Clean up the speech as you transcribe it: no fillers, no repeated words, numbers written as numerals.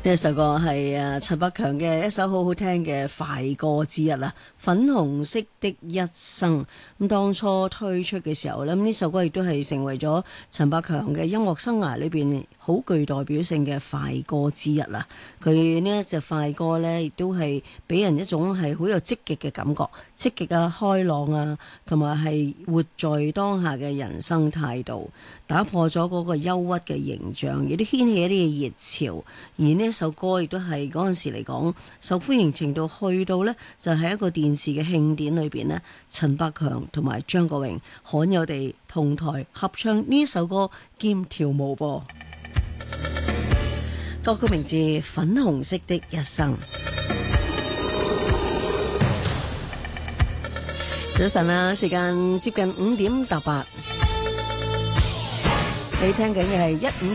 呢一首歌係陳百強嘅一首好好聽嘅快歌之一啦，粉紅色的一生。咁當初推出嘅時候呢，呢首歌亦都係成為咗陳百強嘅音樂生涯裏邊好具代表性嘅快歌之一啦。佢呢一隻快歌呢，亦都係俾人一種係好有積極嘅感覺，積極啊、開朗啊，同埋係活在當下嘅人生態度，打破咗嗰個憂鬱嘅形象，亦都掀起一啲嘅熱潮。而呢首歌亦都係嗰陣時嚟講受歡迎程度去到呢，就係一個電視嘅慶典裏邊呢，陳百強同埋張國榮罕有地同台合唱呢首歌兼跳舞噃。歌曲名字《粉紅色的一生》。早晨啊，時間接近5點搭8，你聽緊嘅係